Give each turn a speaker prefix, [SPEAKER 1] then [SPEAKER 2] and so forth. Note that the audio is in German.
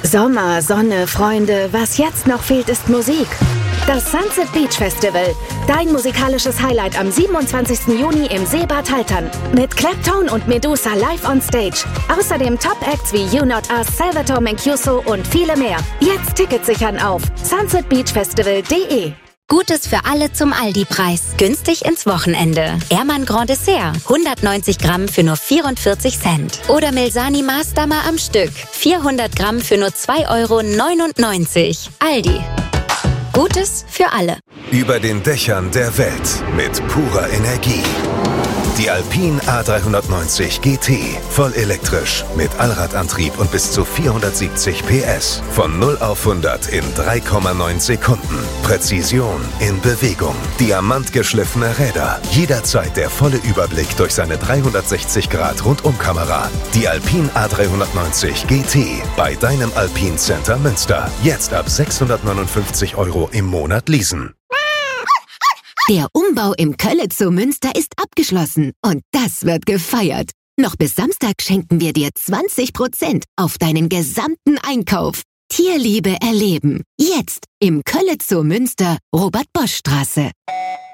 [SPEAKER 1] Sommer, Sonne, Freunde, was jetzt noch fehlt, ist Musik. Das Sunset Beach Festival, dein musikalisches Highlight am 27. Juni im Seebad Haltern. Mit Clapton und Medusa live on stage. Außerdem Top-Acts wie You Not Us, Salvatore Mancuso und viele mehr. Jetzt Tickets sichern auf sunsetbeachfestival.de.
[SPEAKER 2] Gutes für alle zum Aldi-Preis. Günstig ins Wochenende. Ehrmann Grand Dessert. 190 Gramm für nur 44 Cent. Oder Milsani Maßdammer am Stück. 400 Gramm für nur 2,99 €. Aldi. Gutes für alle.
[SPEAKER 3] Über den Dächern der Welt mit purer Energie. Die Alpine A390 GT. Voll elektrisch, mit Allradantrieb und bis zu 470 PS. Von 0 auf 100 in 3,9 Sekunden. Präzision in Bewegung. Diamantgeschliffene Räder. Jederzeit der volle Überblick durch seine 360-Grad-Rundumkamera. Die Alpine A390 GT. Bei deinem Alpine Center Münster. Jetzt ab 659 € im Monat leasen.
[SPEAKER 4] Der Umbau im Köllezoo Münster ist abgeschlossen und das wird gefeiert. Noch bis Samstag schenken wir dir 20% auf deinen gesamten Einkauf. Tierliebe erleben. Jetzt im Köllezoo Münster, Robert-Bosch-Straße.